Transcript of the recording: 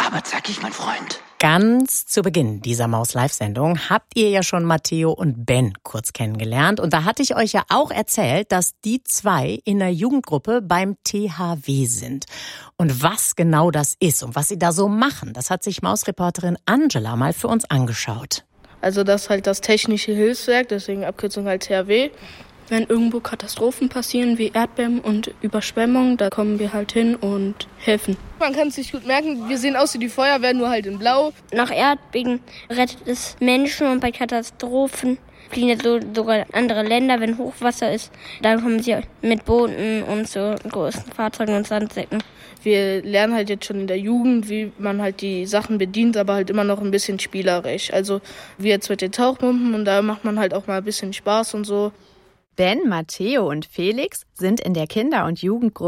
aber zackig, mein Freund. Ganz zu Beginn dieser Maus-Live-Sendung habt ihr ja schon Matteo und Ben kurz kennengelernt. Und da hatte ich euch ja auch erzählt, dass die zwei in der Jugendgruppe beim THW sind. Und was genau das ist und was sie da so machen, das hat sich Maus-Reporterin Angela mal für uns angeschaut. Also das ist halt das technische Hilfswerk, deswegen Abkürzung halt THW. Wenn irgendwo Katastrophen passieren wie Erdbeben und Überschwemmungen, da kommen wir halt hin und helfen. Man kann es sich gut merken, wir sehen aus wie die Feuerwehr, nur halt in Blau. Nach Erdbeben rettet es Menschen und bei Katastrophen fliehen sogar andere Länder, wenn Hochwasser ist. Dann kommen sie mit Booten und so großen Fahrzeugen und Sandsäcken. Wir lernen halt jetzt schon in der Jugend, wie man halt die Sachen bedient, aber halt immer noch ein bisschen spielerisch. Also wie jetzt mit den Tauchpumpen und da macht man halt auch mal ein bisschen Spaß und so. Ben, Matteo und Felix sind in der Kinder- und Jugendgruppe